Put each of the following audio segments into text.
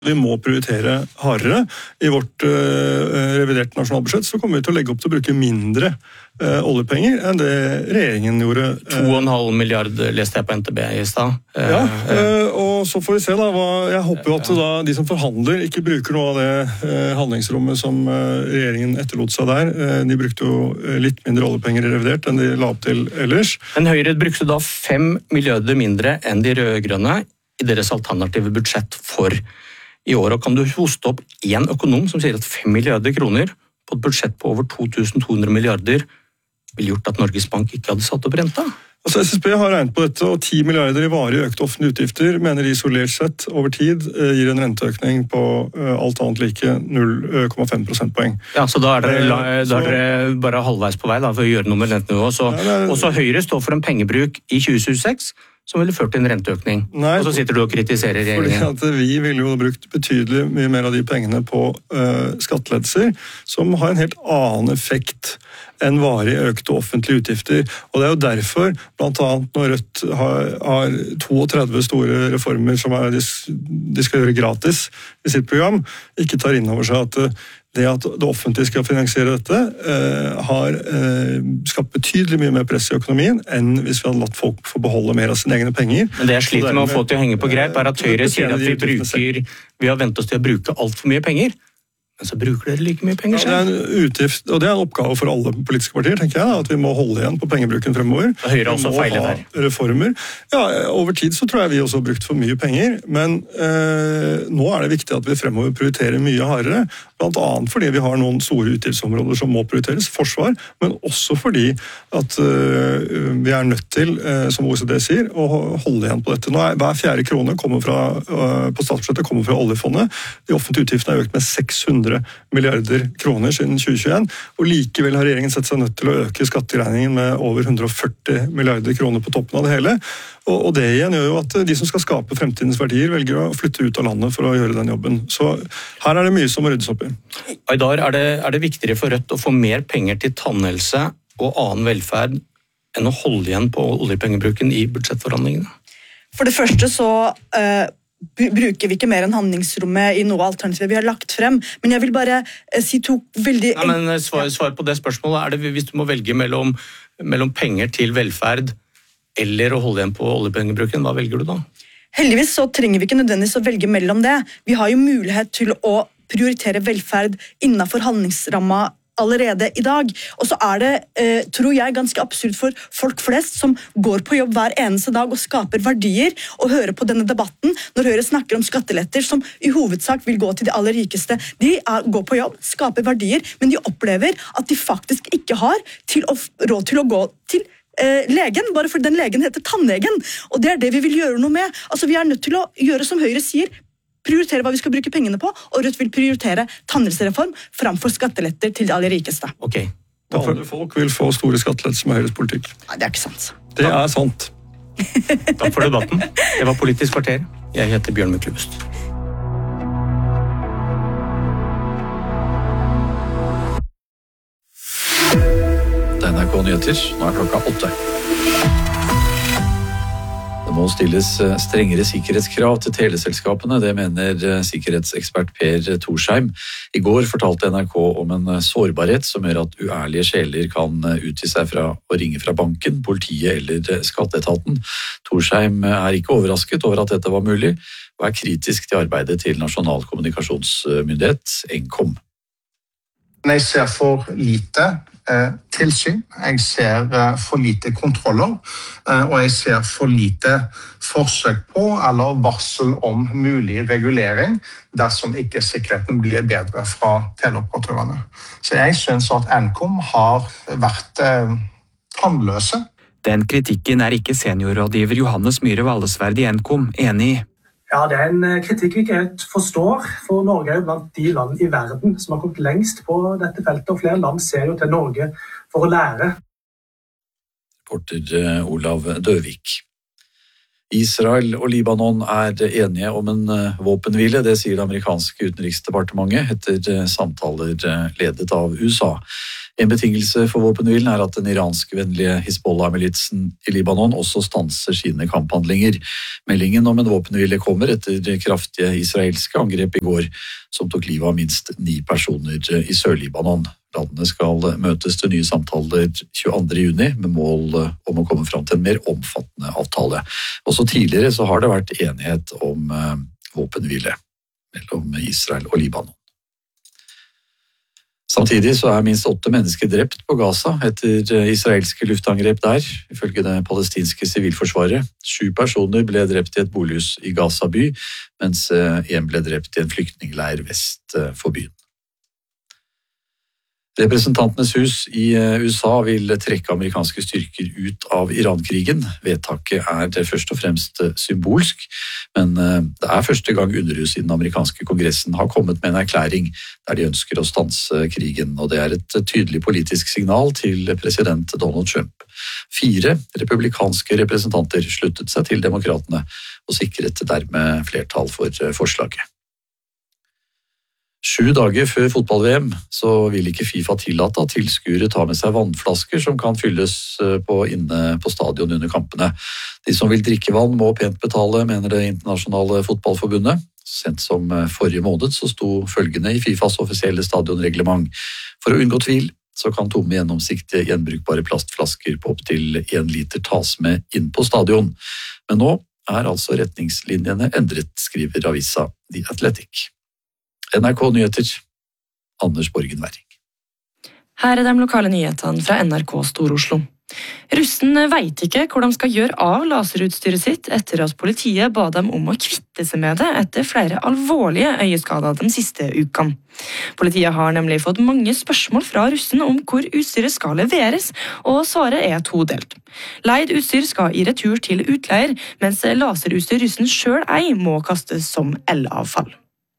Vi må prioritere hardere. I vårt reviderte nasjonalbudsjett så kommer vi til å legge opp til å bruke mindre oljepenger enn det regjeringen gjorde. 2,5 milliarder leste jeg på NTB i sted. Ja, og så får vi se da. Jeg håper jo at da, de som forhandler ikke bruker noe av det handlingsrommet som regjeringen etterlot seg der. De brukte jo litt mindre oljepenger i revidert enn de la opp til ellers. Men Høyre brukte da 5 milliarder mindre enn de rødgrønne i deres alternative budsjett for i år. Og kan du hoste opp en økonom som sier at 5 milliarder kroner på et budsjett på over 2200 milliarder ville gjort at Norges Bank ikke hadde satt opp renta? Altså SSB har regnet på dette, og 10 milliarder i varig økte offentlige utgifter mener de isolert sett over tid gir en renteøkning på alt annet like 0,5 prosentpoeng. Ja, så da er dere bare halvveis på vei da, for å gjøre noe med rentenivået. Og så Høyre står for en pengebruk i 2026 som ville ført til en renteøkning. Nei, og så sitter du og kritiserer regjeringen. Fordi at vi ville jo brukt betydelig mye mer av de pengene på skattelettelser, som har en helt annen effekt enn varig økte offentlige utgifter. Og det er jo derfor, blant annet når Rødt har 32 store reformer som de skal gjøre gratis i sitt program, ikke tar inn over seg at det offentlige skal finansiere dette har skapt betydelig mye mer press i økonomien enn hvis vi hadde latt folk få beholde mer av sine egne penger. Men det jeg sliter med å få til å henge på greip er at Høyre sier at vi har ventet oss til å bruke alt for mye penger. Men så bruker dere like mye penger selv. Ja, det er en utgift, og det er en oppgave for alle politiske partier, tenker jeg, at vi må holde igjen på pengebruken fremover. Og Høyre også feilet her. Reformer. Ja, over tid så tror jeg vi også har brukt for mye penger, men nå er det viktig at vi fremover prioriterer mye hardere, blant annet fordi vi har noen store utgiftsområder som må prioriteres, forsvar, men også fordi at vi er nødt til, som OECD sier, å holde igjen på dette. Nå hver fjerde krone på statsbudsjettet kommer fra oljefondet. De offentlige utgiftene er økt med 600 milliarder kroner siden 2021, og likevel har regjeringen sett seg nødt til å øke skatteregningen med over 140 milliarder kroner på toppen av det hele. Og det igjen gjør jo at de som skal skape fremtidens verdier velger å flytte ut av landet for å gjøre den jobben. Så her er det mye som må ryddes opp i. Aydar, er det viktigere for Rødt å få mer penger til tannhelse og annen velferd enn å holde igjen på oljepengebruken i budsjettforhandlingene? For det første så bruker vi ikke mer enn handlingsrommet i noe alternativet vi har lagt frem. Men jeg vil bare si to veldig... Ja, men svar på det spørsmålet. Hvis du må velge mellom penger til velferd eller å holde igjen på oljepengebruken, hva velger du da? Heldigvis så trenger vi ikke nødvendigvis å velge mellom det. Vi har jo mulighet til å prioritere velferd innenfor handlingsramma allerede i dag. Og så er det, tror jeg, ganske absurd for folk flest som går på jobb hver eneste dag og skaper verdier, og hører på denne debatten når Høyre snakker om skatteletter som i hovedsak vil gå til de aller rikeste. De går på jobb, skaper verdier, men de opplever at de faktisk ikke har råd til å gå til legen, bare fordi den legen heter tannlegen. Og det er det vi vil gjøre noe med. Altså, vi er nødt til å gjøre som Høyre sier, prioritere hva vi skal bruke pengene på, og Rødt vil prioritere tannhelsereform framfor skatteletter til de aller rikeste. Ok. Vanlige folk vil få store skatteletter med Høyres politikk. Nei, det er ikke sant. Det er sant. Takk for debatten. Det var Politisk kvarter. Jeg heter Bjørn Myklebust. NRK Nyheter, nå er klokka 8. Det må stilles strengere sikkerhetskrav til teleselskapene, det mener sikkerhetsekspert Per Torsheim. I går fortalte NRK om en sårbarhet som gjør at uærlige sjeler kan utgi seg fra å ringe fra banken, politiet eller skatteetaten. Torsheim er ikke overrasket over at dette var mulig, og er kritisk til arbeidet til Nasjonal kommunikasjonsmyndighet, Nkom. Jeg ser for lite tilsyn, jeg ser for lite kontroller, og jeg ser for lite forsøk på eller varsel om mulig regulering dersom ikke sikkerheten blir bedre fra teleoperatørene. Så jeg synes at Nkom har vært tannløse. Den kritikken er ikke seniorrådgiver Johannes Myhre Vallesverd i Nkom enig i. Ja, det er en kritikk vi ikke helt forstår, for Norge er jo blant de land i verden som har kommet lengst på dette feltet, og flere land ser jo til Norge for å lære. Reporter Olav Døvik. Israel og Libanon er enige om en våpenhvile, det sier det amerikanske utenriksdepartementet etter samtaler ledet av USA. En betingelse for våpenhvilen at den iranskvennlige Hizbollah-militsen i Libanon også stanser sine kamphandlinger. Meldingen om en våpenhvile kommer etter kraftige israelske angrep i går, som tok livet av minst 9 personer i Sør-Libanon. Landene skal møtes til nye samtaler 22. juni med mål om å komme fram til en mer omfattende avtale. Også tidligere så har det vært enighet om våpenhvile mellom Israel og Libanon. Samtidig så minst 8 mennesker drept på Gaza etter israelske luftangrep der, ifølge det palestinske sivilforsvaret. 7 personer ble drept i et bolighus i Gaza by, mens 1 ble drept i en flyktningleir vest for byen. Representantenes hus i USA vil trekke amerikanske styrker ut av Iran-krigen. Vedtaket først og fremst symbolsk, men det første gang underhuset i den amerikanske kongressen har kommet med en erklæring der de ønsker å stanse krigen, og det et tydelig politisk signal til president Donald Trump. 4 republikanske representanter sluttet seg til demokratene og sikret dermed flertall for forslaget. 7 dager før fotball-VM så vil ikke FIFA tillate at tilskuere tar med seg vannflasker som kan fylles inne på stadion under kampene. De som vil drikke vann må pent betale, mener det internasjonale fotballforbundet. Sent som forrige måned så sto følgende i FIFAs offisielle stadionreglement. For å unngå tvil så kan tomme gjennomsiktige gjenbrukbare plastflasker på opp til 1 liter tas med inn på stadion. Men nå altså retningslinjene endret, skriver avisa The Athletic. NRK Nyheter, Anders Borgen Werring. Her de lokale nyhetene fra NRK Stor-Oslo. Russen vet ikke hvor de skal gjøre av laserutstyret sitt etter at politiet ba dem om å kvitte seg med det etter flere alvorlige øyeskader de siste ukene. Politiet har nemlig fått mange spørsmål fra russen om hvor utstyret skal leveres, og svaret todelt. Leid utstyr skal i retur til utleier, mens laserutstyr russen selv må kastes som elavfall.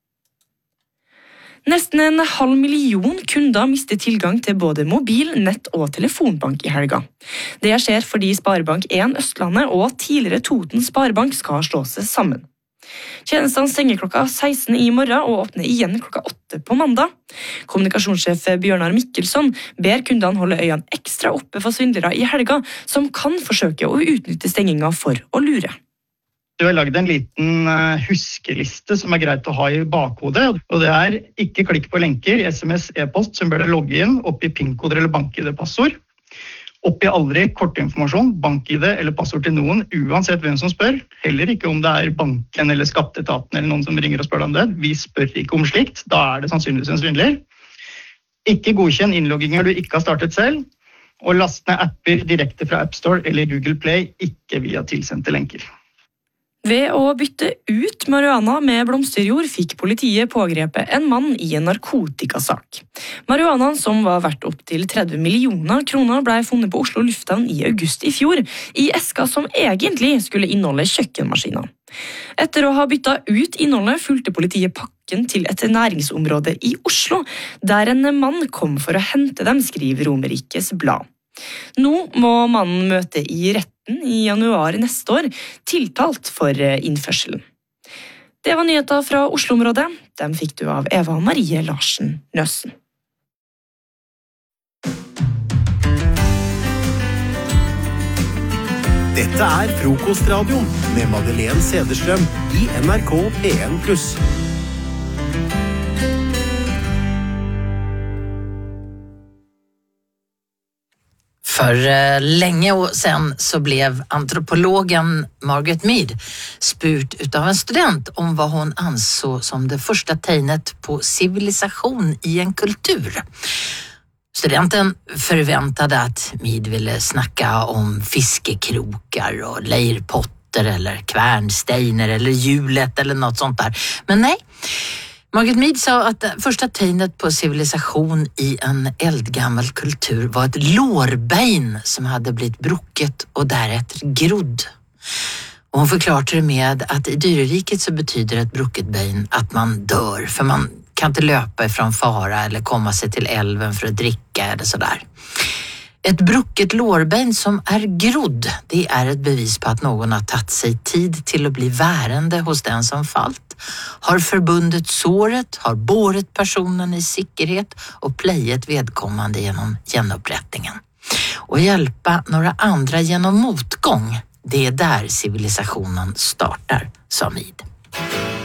Nesten 500 000 kunder mister tilgang til både mobil, nett og telefonbank i helga. Det skjer fordi Sparebank 1 Østlandet og tidligere Toten Sparebank skal slå seg sammen. Tjenestene stenger klokka 16 i morgen og åpner igjen klokka 8 på mandag. Kommunikasjonssjef Bjørnar Mikkelsson ber kundene holde øynene ekstra oppe for svindlere i helga, som kan forsøke å utnytte stenginga for å lure. Du har laget en liten huskeliste som greit å ha i bakhodet, og det ikke klikk på lenker, SMS, e-post som bør logge inn, oppi PIN-koder eller bank-ID-passord. Oppi aldri kortinformasjon, bank-ID eller passord til noen, uansett hvem som spør. Heller ikke om det banken eller skatteetaten eller noen som ringer og spør om det. Vi spør ikke om slikt, da det sannsynligvis en svindler. Ikke godkjenn innlogginger du ikke har startet selv, og last ned apper direkte fra App Store eller Google Play, ikke via tilsendte lenker. Ved å bytte ut marihuana med blomsterjord fikk politiet pågrepet en mann i en narkotikasak. Marihuanaen, som var verdt opp til 30 millioner kroner, ble funnet på Oslo lufthavn i august i fjor, i eska som egentlig skulle inneholde kjøkkenmaskiner. Etter å ha byttet ut innholdet fulgte politiet pakken til et næringsområde i Oslo, der en mann kom for å hente dem, skriver Romerikes Blad. Nå må mannen møte i retten i januar neste år, tiltalt for innførselen. Det var nyheter fra Oslo-området. Dem fikk du av Eva Marie Larsen Nøsen. Dette Frokostradioen med Madeleine Cederstrøm i NRK P1+. För länge sedan så blev antropologen Margaret Mead spurt utav en student om vad hon ansåg som det första tegnet på civilisation i en kultur. Studenten förväntade att Mead ville snacka om fiskekrokar och leirpotter eller kvärnsteiner eller hjulet eller något sånt där. Men nej. Margaret Mead sa att första tegnet på civilisation i en eldgammal kultur var ett lårbein som hade blivit brukket och därefter grodd. Och hon förklarade det med att i dyreriket så betyder ett brukket bein att man dör, för man kan inte löpa ifrån fara eller komma sig till älven för att dricka eller sådär. Ett brukket lårbein som är grodd, det är ett bevis på att någon har tagit sig tid till att bli värende hos den som fallt, har förbundet såret, har båret personen i säkerhet och plejat vedkommande genom genupprättningen. Och hjälpa några andra genom motgång, det är där civilisationen startar, sa Mead.